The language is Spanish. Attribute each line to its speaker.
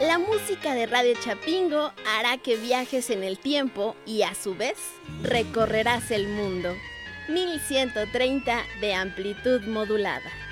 Speaker 1: La música de Radio Chapingo hará que viajes en el tiempo y a su vez recorrerás el mundo. 1130 de amplitud modulada.